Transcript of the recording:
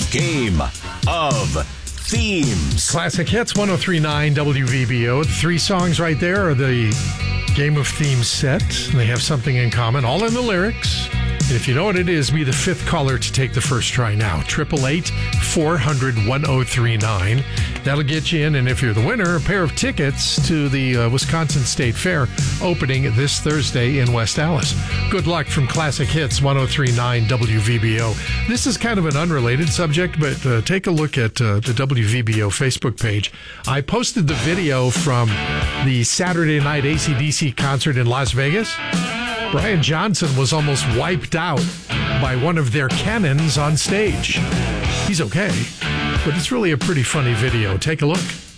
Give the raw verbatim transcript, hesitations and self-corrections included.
Game of Themes. Classic Hits, one oh three point nine W V B O. The three songs right there are the Game of Themes set. They have something in common, all in the lyrics. And if you know what it is, be the fifth caller to take the first try now. eight eight eight, four hundred, one oh three nine. That'll get you in, and if you're the winner, a pair of tickets to the uh, Wisconsin State Fair opening this Thursday in West Allis. Good luck from Classic Hits, one oh three point nine W V B O. This is kind of an unrelated subject, but uh, take a look at uh, the W V B O Facebook page. I posted the video from the Saturday night A C D C concert in Las Vegas. Brian Johnson was almost wiped out by one of their cannons on stage. He's okay, but it's really a pretty funny video. Take a look.